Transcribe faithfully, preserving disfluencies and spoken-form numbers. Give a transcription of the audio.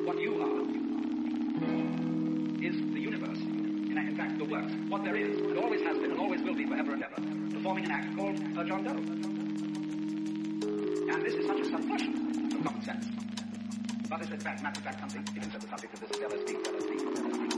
what you are is the universe. In, in fact, the works, what there is, and always has been, and always will be forever and ever, performing an act called uh, John Doe. And this is such a subversion of common sense. But this is, in fact, matter of fact, something, it is the subject of this L S D, L S D, L S D.